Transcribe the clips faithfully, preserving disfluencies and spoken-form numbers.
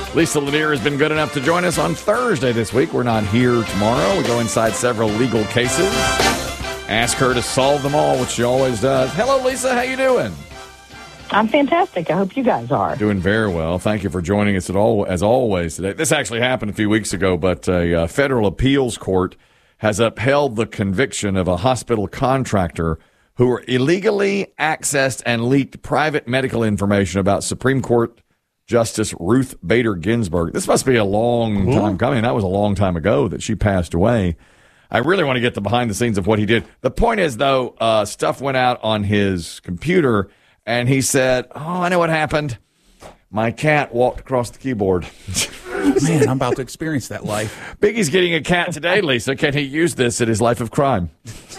Lisa Lanier has been good enough to join us on Thursday this week. We're not here tomorrow. We go inside several legal cases. Ask her to solve them all, which she always does. Hello, Lisa. How you doing? I'm fantastic. I hope you guys are. Doing very well. Thank you for joining us at all, as always today. This actually happened a few weeks ago, but a uh, federal appeals court has upheld the conviction of a hospital contractor who illegally accessed and leaked private medical information about Supreme Court Justice Ruth Bader Ginsburg. This must be a long time coming. That was a long time ago that she passed away. I really want to get the behind the scenes of what he did. The point is, though, uh, stuff went out on his computer, and he said, oh, I know what happened. My cat walked across the keyboard. Man, I'm about to experience that life. Biggie's getting a cat today, Lisa. Can he use this in his life of crime?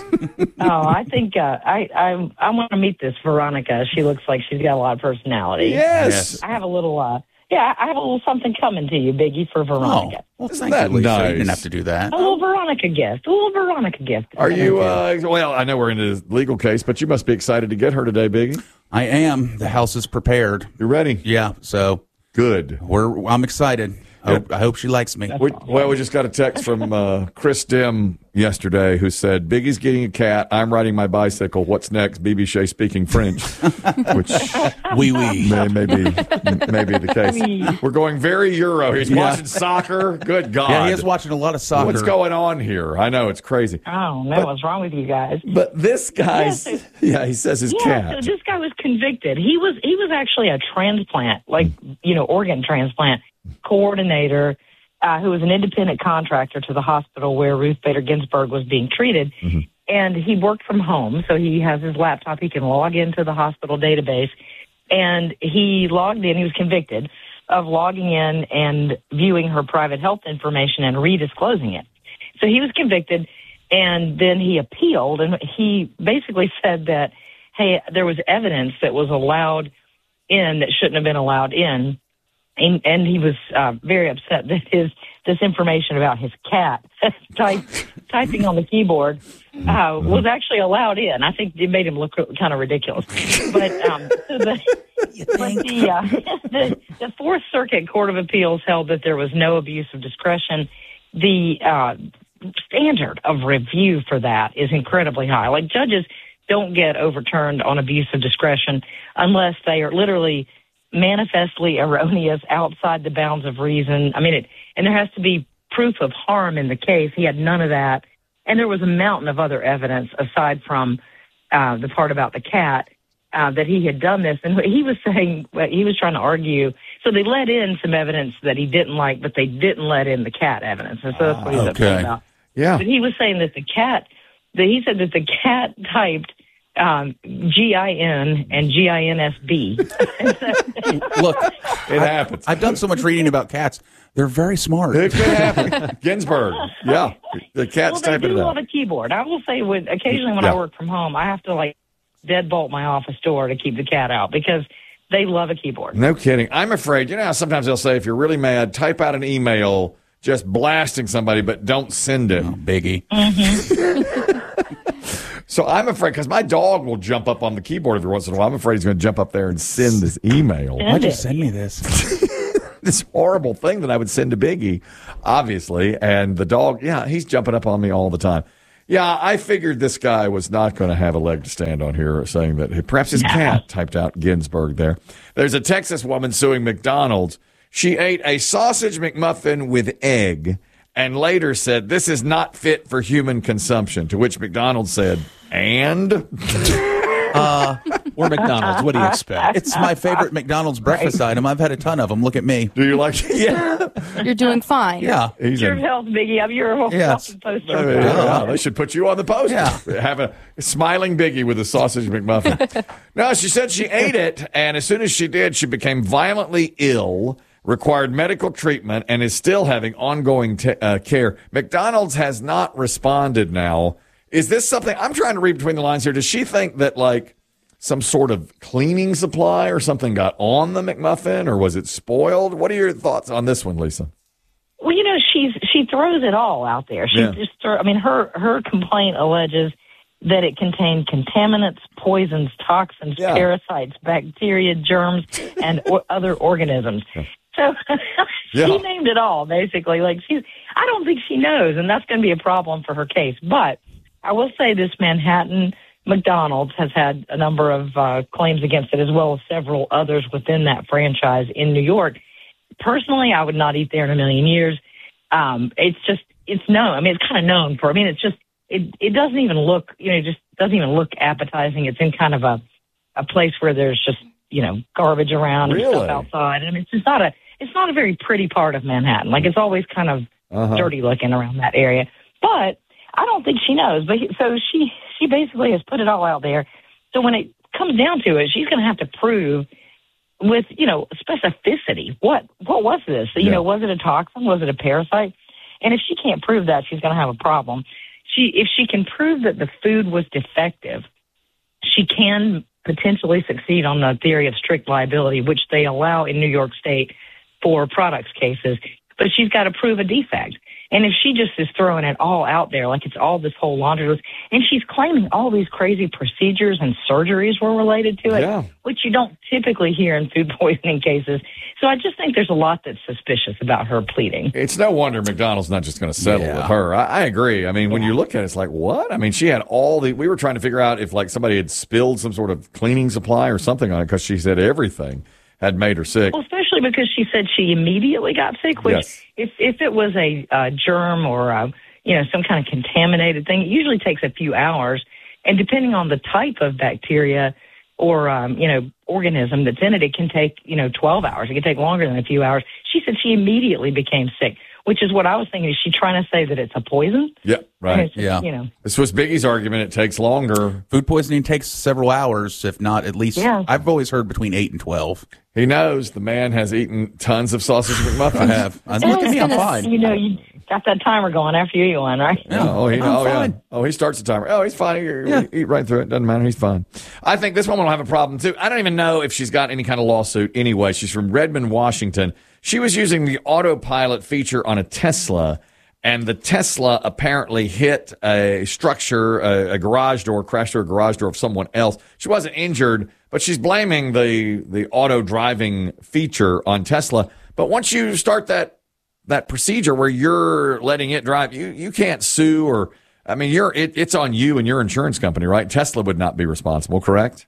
Oh, I think uh, I I I want to meet this Veronica. She looks like she's got a lot of personality. Yes. I have a little, uh, yeah, I have a little something coming to you, Biggie, for Veronica. Oh, well, Isn't thank that you, Lisa. nice? You didn't have to do that. A little Veronica gift. A little Veronica gift. Are you, uh, well, I know we're in a legal case, but you must be excited to get her today, Biggie. I am. The house is prepared. You ready? Yeah, so Good. we're. I'm excited. I hope, I hope she likes me. We, well, we just got a text from uh, Chris Dim yesterday who said, Biggie's getting a cat. I'm riding my bicycle. What's next? B B Shea speaking French, which Wee wee. may, may, be, may be the case. We're going very Euro. He's Yeah. watching soccer. Good God. Yeah, he is watching a lot of soccer. What's going on here? I know, it's crazy. Oh, no, what's wrong with you guys? But this guy's, Yes, yeah, he says his Yeah, cat. so this guy was convicted. He was he was actually a transplant, like, you know, organ transplant coordinator, uh, who was an independent contractor to the hospital where Ruth Bader Ginsburg was being treated. Mm-hmm. And he worked from home, so he has his laptop. He can log into the hospital database. And he logged in. He was convicted of logging in and viewing her private health information and redisclosing it. So he was convicted, and then he appealed, and he basically said that, hey, there was evidence that was allowed in that shouldn't have been allowed in. And, and he was uh, very upset that his this information about his cat type, typing on the keyboard uh, was actually allowed in. I think it made him look kind of ridiculous. But, um, so the, but the, uh, the the Fourth Circuit Court of Appeals held that there was no abuse of discretion. The uh, standard of review for that is incredibly high. Like, judges don't get overturned on abuse of discretion unless they are literally manifestly erroneous, outside the bounds of reason. I mean, it, and there has to be proof of harm in the case. He had none of that. And there was a mountain of other evidence aside from uh, the part about the cat uh, that he had done this. And he was saying, he was trying to argue. So they let in some evidence that he didn't like, but they didn't let in the cat evidence. And so that's what he was okay. upset about. Yeah. But he was saying that the cat, that he said that the cat typed Um, G I N and G I N S B. Look, It happens. I've done so much reading about cats. They're very smart. It could happen. Ginsburg. Yeah. The cat's Well, they typing do it love out. a keyboard. I will say, with occasionally when Yeah. I work from home, I have to like deadbolt my office door to keep the cat out because they love a keyboard. No kidding. I'm afraid, you know how sometimes they'll say if you're really mad, type out an email just blasting somebody, but don't send it. Oh, biggie. So I'm afraid, because my dog will jump up on the keyboard every once in a while. I'm afraid he's going to jump up there and send this email. Why'd you send me this? This horrible thing that I would send to Biggie, obviously. And the dog, yeah, he's jumping up on me all the time. Yeah, I figured this guy was not going to have a leg to stand on here, saying that perhaps his cat typed out Ginsburg there. There's a Texas woman suing McDonald's. She ate a sausage McMuffin with egg and later said, this is not fit for human consumption, to which McDonald's said, and? Uh, we're McDonald's. What do you expect? It's my favorite McDonald's breakfast item. I've had a ton of them. Look at me. Do you like it? Yeah. You're doing fine. Yeah. He's Your in- health, Biggie. I'm your health Yes. poster. I mean, yeah, they should put you on the poster. Yeah. Have a smiling Biggie with a sausage McMuffin. No, she said she ate it, and as soon as she did, she became violently ill, required medical treatment, and is still having ongoing t- uh, care. McDonald's has not responded now. Is this something, I'm trying to read between the lines here, does she think that, like, some sort of cleaning supply or something got on the McMuffin, or was it spoiled? What are your thoughts on this one, Lisa? Well, you know, she's she throws it all out there. She Yeah. just throw, I mean, her her complaint alleges that it contained contaminants, poisons, toxins, Yeah. parasites, bacteria, germs, and o- other organisms. So Yeah. She named it all, basically. Like, she's, I don't think she knows, and that's going to be a problem for her case. But I will say this Manhattan McDonald's has had a number of uh, claims against it, as well as several others within that franchise in New York. Personally, I would not eat there in a million years. Um, it's just, it's known. I mean, it's kind of known for, I mean, it's just, it, it doesn't even look, you know, it just doesn't even look appetizing. It's in kind of a, a place where there's just, you know, garbage around Really? and stuff outside. I mean, it's just not a, it's not a very pretty part of Manhattan. Like, it's always kind of Uh-huh. dirty looking around that area. But I don't think she knows. But so she, she basically has put it all out there. So when it comes down to it, she's going to have to prove with, you know, specificity. What, what was this? You Yeah. know, was it a toxin? Was it a parasite? And if she can't prove that, she's going to have a problem. She, if she can prove that the food was defective, she can potentially succeed on the theory of strict liability, which they allow in New York State for products cases. But she's got to prove a defect. And if she just is throwing it all out there, like it's all this whole laundry list, and she's claiming all these crazy procedures and surgeries were related to it, Yeah. which you don't typically hear in food poisoning cases. So I just think there's a lot that's suspicious about her pleading. It's no wonder McDonald's not just going to settle Yeah. with her. I, I agree. I mean, when you look at it, it's like, what? I mean, she had all the, we were trying to figure out if like somebody had spilled some sort of cleaning supply or something on it because she said everything had made her sick. Well, especially because she said she immediately got sick, which Yes. if, if it was a, uh germ or, a, you know, some kind of contaminated thing, it usually takes a few hours. And depending on the type of bacteria or, um, you know, organism that's in it, it can take, you know, twelve hours. It can take longer than a few hours. She said she immediately became sick, which is what I was thinking. Is she trying to say that it's a poison? Yeah, And right. it's just, Yeah. You know. This was Biggie's argument. It takes longer. Food poisoning takes several hours, if not at least. Yeah. I've always heard between eight and twelve. He knows the man has eaten tons of sausage McMuffins. I have. I, I look at was me, I'm gonna fine. You know, you got that timer going after you eat one, right? Yeah. Oh, he, I'm oh, yeah. fine. Oh, he starts the timer. Oh, he's fine. He, Yeah. Eat right through it. Doesn't matter. He's fine. I think this woman will have a problem too. I don't even know if she's got any kind of lawsuit anyway. She's from Redmond, Washington. She was using the autopilot feature on a Tesla, and the Tesla apparently hit a structure, a, a garage door, crashed through a garage door of someone else. She wasn't injured, but she's blaming the the auto driving feature on Tesla. But once you start that that procedure where you're letting it drive, you you can't sue or I mean you're it, it's on you and your insurance company, right? Tesla would not be responsible, correct?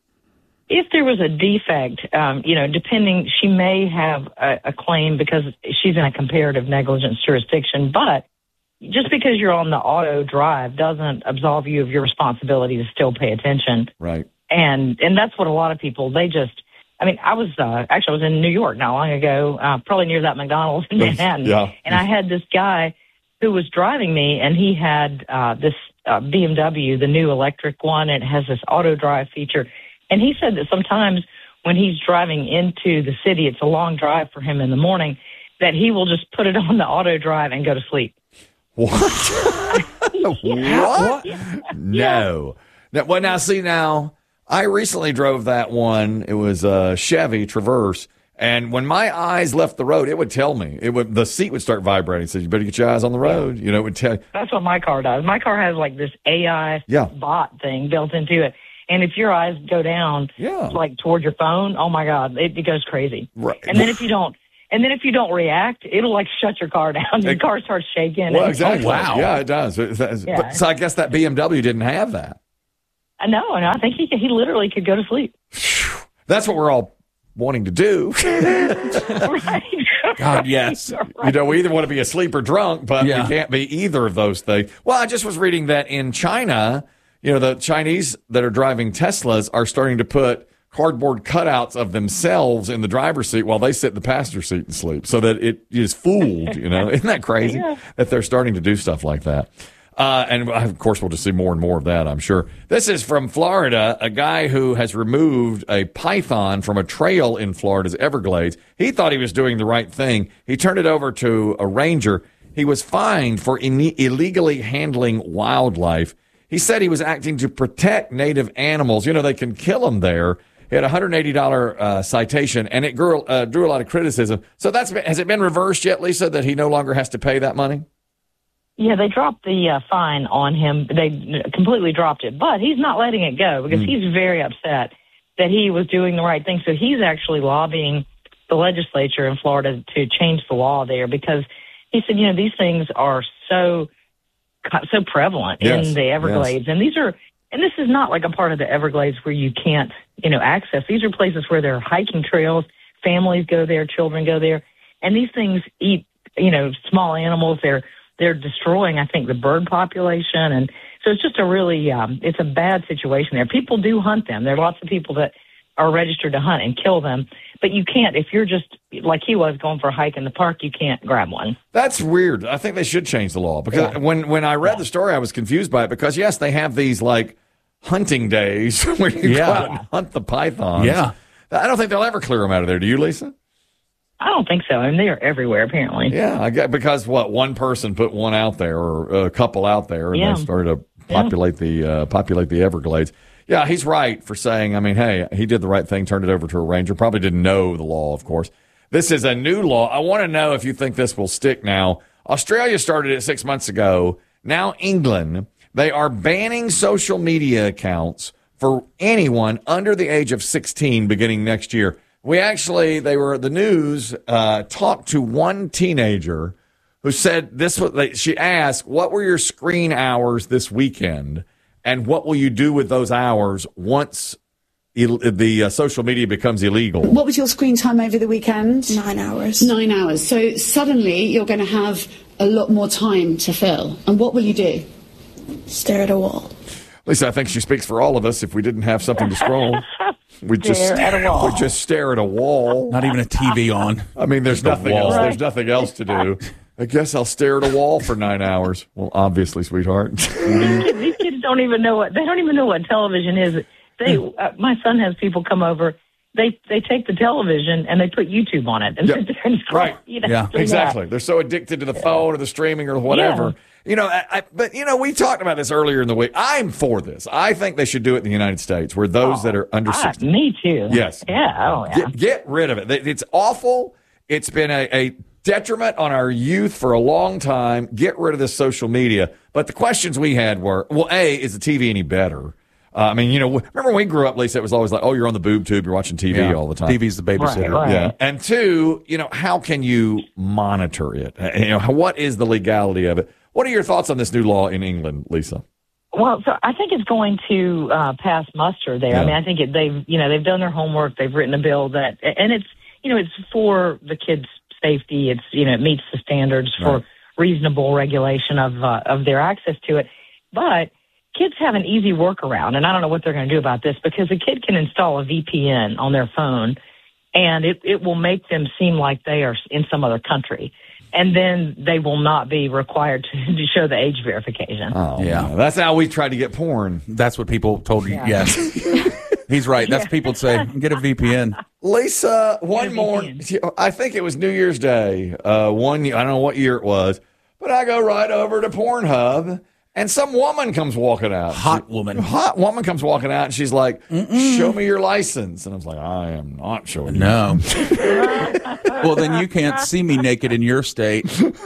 If there was a defect, um, you know, depending, she may have a, a claim because she's in a comparative negligence jurisdiction. But just because you're on the auto drive doesn't absolve you of your responsibility to still pay attention. Right. And and that's what a lot of people, they just, I mean, I was, uh, actually, I was in New York not long ago, uh, probably near that McDonald's in Manhattan. Yeah. And I had this guy who was driving me, and he had uh, this uh, B M W, the new electric one. It has this auto drive feature. And he said that sometimes when he's driving into the city, it's a long drive for him in the morning, that he will just put it on the auto drive and go to sleep. What? What? No. Now, well, now, see, now, I recently drove that one. It was a Chevy Traverse. And when my eyes left the road, it would tell me. It would. The seat would start vibrating. It said, you better get your eyes on the road. You know, it would tell you. That's what my car does. My car has like this A I Yeah. bot thing built into it. And if your eyes go down, Yeah. like toward your phone, oh my God, it, it goes crazy. Right. And then if you don't, and then if you don't react, it'll like shut your car down. Your car starts shaking. Well, and- exactly. Oh, wow. Yeah, it does. But, Yeah. so I guess that B M W didn't have that. I know, and I think he he literally could go to sleep. That's what we're all wanting to do. Right. God, yes. You're You right. know, we either want to be asleep or drunk, but Yeah. we can't be either of those things. Well, I just was reading that in China, you know, the Chinese that are driving Teslas are starting to put cardboard cutouts of themselves in the driver's seat while they sit in the passenger seat and sleep so that it is fooled, you know. Isn't that crazy Yeah. that they're starting to do stuff like that? Uh, and of course, we'll just see more and more of that, I'm sure. This is from Florida, a guy who has removed a python from a trail in Florida's Everglades. He thought he was doing the right thing. He turned it over to a ranger. He was fined for in- illegally handling wildlife. He said he was acting to protect native animals. You know, they can kill them there. He had a one hundred eighty dollars uh, citation, and it grew, uh, drew a lot of criticism. So that's been, has it been reversed yet, Lisa, that he no longer has to pay that money? Yeah, they dropped the uh, fine on him. They completely dropped it, but he's not letting it go because Mm. he's very upset that he was doing the right thing. So he's actually lobbying the legislature in Florida to change the law there because he said, you know, these things are so so prevalent Yes, in the Everglades, yes. and these are, and this is not like a part of the Everglades where you can't, you know, access. These are places where there are hiking trails, families go there, children go there, and these things eat, you know, small animals. They're they're destroying, I think, the bird population, and so it's just a really, um, it's a bad situation there. People do hunt them. There are lots of people that are registered to hunt and kill them, but you can't, if you're just like he was going for a hike in the park, you can't grab one. That's weird. I think they should change the law because Yeah. when, when I read Yeah. the story, I was confused by it because, yes, they have these like hunting days where you Yeah. go out and hunt the pythons. Yeah. I don't think they'll ever clear them out of there. Do you, Lisa? I don't think so. I mean, they are everywhere, apparently. Yeah, I get because what one person put one out there or a couple out there, and Yeah. they started to populate the uh, populate the Everglades. Yeah, he's right for saying. I mean, hey, he did the right thing, turned it over to a ranger. Probably didn't know the law, of course. This is a new law. I want to know if you think this will stick. Now, Australia started it six months ago. Now, England, they are banning social media accounts for anyone under the age of sixteen beginning next year. We actually, they were, the news uh, talked to one teenager who said this was, like, she asked, what were your screen hours this weekend? And what will you do with those hours once il- the uh, social media becomes illegal? What was your screen time over the weekend? Nine hours. Nine hours. So suddenly you're going to have a lot more time to fill. And what will you do? Stare at a wall. Lisa, I think she speaks for all of us. If we didn't have something to scroll, we just Stare at a wall. we just stare at a wall. Not even a T V on. I mean, there's Just a nothing wall. else. Right. There's nothing else to do. I guess I'll stare at a wall for nine hours. Well, obviously, sweetheart. These kids, these kids don't even know what they don't even know what television is. They, uh, my son has people come over. They they take the television and they put YouTube on it and Yeah. sit there and scroll. Right. You know, Yeah. do that. Exactly. They're so addicted to the phone or the streaming or whatever. You know, I, I, but, you know, we talked about this earlier in the week. I'm for this. I think they should do it in the United States where those that are under Ah, sixteen. me too. Yes. Yeah. Oh yeah. Get, get rid of it. It's awful. It's been a, a detriment on our youth for a long time. Get rid of this social media. But the questions we had were, well, A, is the T V any better? Uh, I mean, you know, remember when we grew up, Lisa, it was always like, oh, you're on the boob tube, you're watching T V Yeah. all the time. T V's the babysitter. Right, right. Yeah. And two, you know, how can you monitor it? Uh, You know, what is the legality of it? What are your thoughts on this new law in England, Lisa? Well, so I think it's going to uh, pass muster there. Yeah. I mean, I think it, they've, you know, they've done their homework. They've written a bill that, and it's, you know, it's for the kids' safety. It's, you know, it meets the standards for Right. reasonable regulation of uh, of their access to it. But kids have an easy workaround, and I don't know what they're going to do about this because a kid can install a V P N on their phone, and it it will make them seem like they are in some other country. And then they will not be required to, to show the age verification. Oh, Yeah. man. That's how we tried to get porn. That's what people told you. Yeah. Yes. He's right. That's what people say. Get a V P N. Lisa, one V P more. N. I think it was New Year's Day. Uh, one, I don't know what year it was, but I go right over to Pornhub, and some woman comes walking out. Hot She- woman. hot woman comes walking out, and she's like, "Show me your license." And I was like, "I am not showing you." No. Well, then you can't see me naked in your state.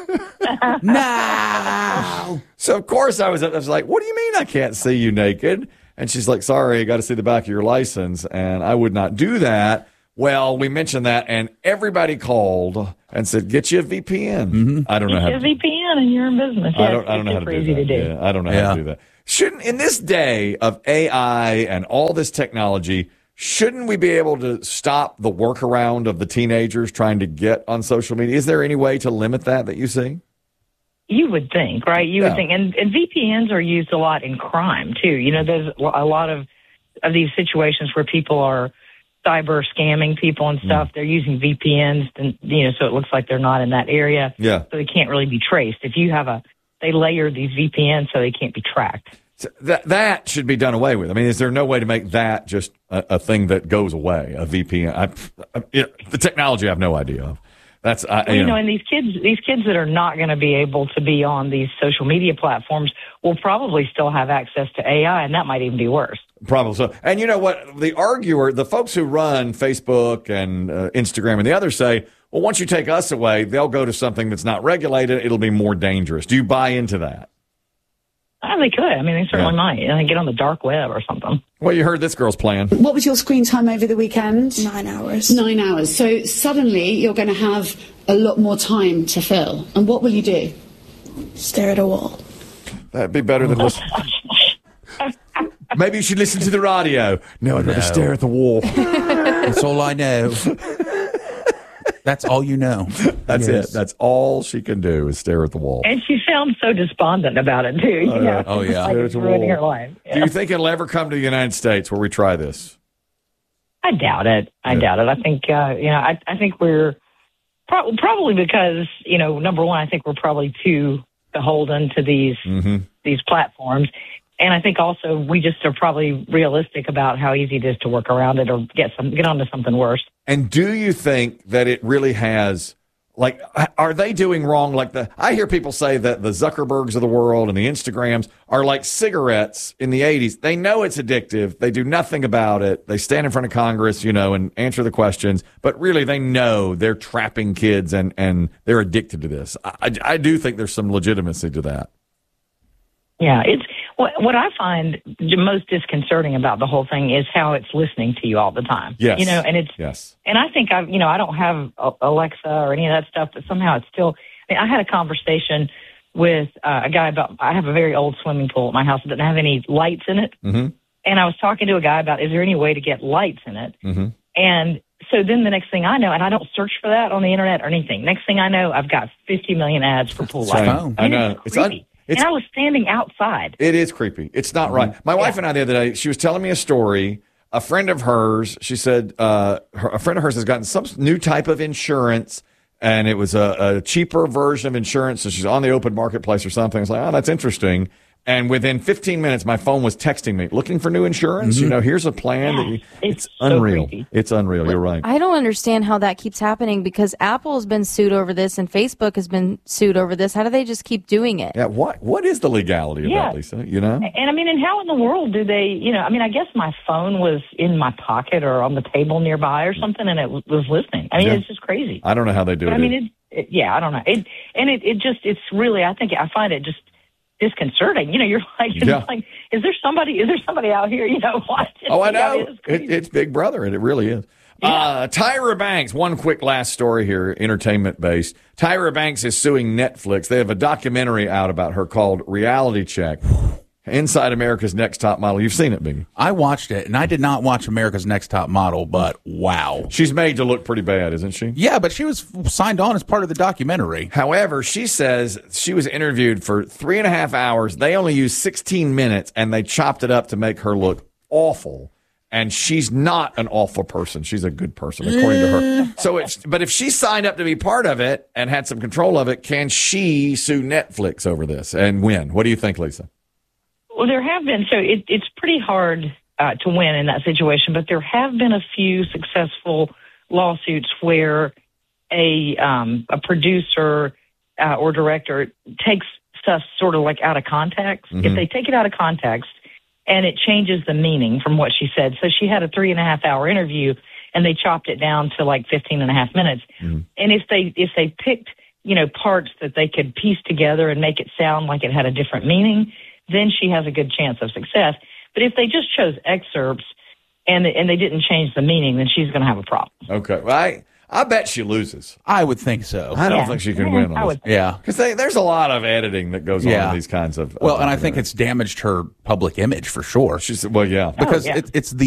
No. So of course I was, I was like, "What do you mean I can't see you naked?" And she's like, "Sorry, I got to see the back of your license," and I would not do that. Well, we mentioned that, and everybody called and said, "Get you a V P N." I don't know how. Get To, a V P N and you're in business. I Yeah, don't. I don't it's know how to super do easy that. to do. Yeah, I don't know how Yeah. to do that. Shouldn't in this day of A I and all this technology, shouldn't we be able to stop the workaround of the teenagers trying to get on social media? Is there any way to limit that that you see? You would think, right? You Yeah. would think, and, and V P Ns are used a lot in crime too. You know, there's a lot of of these situations where people are cyber scamming people and stuff. They're using V P Ns, and you know, so it looks like they're not in that area. Yeah. So they can't really be traced. If you have a, they layer these V P Ns so they can't be tracked. So that that should be done away with. I mean, is there no way to make that just a, a thing that goes away? A V P N. I, I, you know, the technology I have no idea of. That's I, Well, you you know, know. and these kids, these kids that are not going to be able to be on these social media platforms will probably still have access to A I, and that might even be worse. Probably so. And you know what? The arguer, the folks who run Facebook and uh, Instagram and the others say, well, once you take us away, they'll go to something that's not regulated. It'll be more dangerous. Do you buy into that? Oh, they could. I mean, they certainly Yeah. might. You know, get on the dark web or something. Well, you heard this girl's plan. What was your screen time over the weekend? Nine hours. Nine hours. So suddenly you're going to have a lot more time to fill. And what will you do? Stare at a wall. That'd be better than listen. Maybe you should listen to the radio. No, I'd rather No. stare at the wall. That's all I know. That's all you know. That's Yes. it. That's all she can do is stare at the wall. And she sounds so despondent about it, too. You Oh, know? yeah. Oh, yeah. Like Stare at it's the ruining wall. her life. Do you think it'll ever come to the United States where we try this? I doubt it. I Yeah. doubt it. I think, uh, you know, I, I think we're pro- probably because, you know, number one, I think we're probably too beholden to these Mm-hmm. these platforms. And I think also we just are probably realistic about how easy it is to work around it or get some get onto something worse. And do you think that it really has, like, are they doing wrong? Like the, I hear people say that the Zuckerbergs of the world and the Instagrams are like cigarettes in the eighties. They know it's addictive. They do nothing about it. They stand in front of Congress, you know, and answer the questions. But really, they know they're trapping kids and, and they're addicted to this. I, I, I do think there's some legitimacy to that. Yeah, it's what what I find the most disconcerting about the whole thing is how it's listening to you all the time. Yes. You know, and it's Yes. and I think I've you know I don't have a- Alexa or any of that stuff, but somehow it's still. I mean, I had a conversation with uh, a guy about. I have a very old swimming pool at my house that doesn't have any lights in it, Mm-hmm. and I was talking to a guy about is there any way to get lights in it, Mm-hmm. and so then the next thing I know, and I don't search for that on the internet or anything. Next thing I know, I've got fifty million ads for pool Same. lights. Oh. I And know. It's It's un- creepy. it's- and I was standing outside. It is creepy. It's not right. My wife Yeah. and I the other day, she was telling me a story. A friend of hers, she said, uh, her, a friend of hers has gotten some new type of insurance, and it was a, a cheaper version of insurance. So she's on the open marketplace or something. I was like, oh, that's interesting. And within fifteen minutes, my phone was texting me, looking for new insurance. You know, here's a plan. That you, it's It's so unreal. creepy. It's unreal. You're right. I don't understand how that keeps happening because Apple has been sued over this and Facebook has been sued over this. How do they just keep doing it? Yeah. What What is the legality of Yeah. that, Lisa? You know? And I mean, and how in the world do they, you know, I mean, I guess my phone was in my pocket or on the table nearby or something and it w- was listening. I mean, Yeah. it's just crazy. I don't know how they do But it. I mean, it, it, yeah, I don't know. It, and it, it just, it's really, I think, I find it just disconcerting. You know, you're like, it's Yeah. like, is there somebody, is there somebody out here, you know, watching? Oh, I You know. it's It, crazy. it's Big Brother, and it really is. Uh, Tyra Banks, one quick last story here, entertainment based. Tyra Banks is suing Netflix. They have a documentary out about her called Reality Check. Inside America's Next Top Model. You've seen it, Biggie. I watched it, and I did not watch America's Next Top Model, but wow. She's made to look pretty bad, isn't she? Yeah, but she was signed on as part of the documentary. However, she says she was interviewed for three and a half hours. They only used sixteen minutes, and they chopped it up to make her look awful. And she's not an awful person. She's a good person, according to her. So, it's, but if she signed up to be part of it and had some control of it, can she sue Netflix over this and win? What do you think, Lisa? Well, there have been, so it, it's pretty hard uh, to win in that situation, but there have been a few successful lawsuits where a um, a producer uh, or director takes stuff sort of like out of context. Mm-hmm. If they take it out of context and it changes the meaning from what she said. So she had a three and a half hour interview and they chopped it down to like fifteen and a half minutes. Mm-hmm. And if they if they picked, you know, parts that they could piece together and make it sound like it had a different meaning, then she has a good chance of success. But if they just chose excerpts and and they didn't change the meaning, then she's going to have a problem. Okay. Well, I, I bet she loses. I would think so. I don't Yeah. think she can Yeah, win I on would- this. Yeah. Because there's a lot of editing that goes on Yeah. in these kinds of. Well, of and I think documentaries. it's damaged her public image for sure. She said, well, yeah. Because Oh, yeah. it, it's the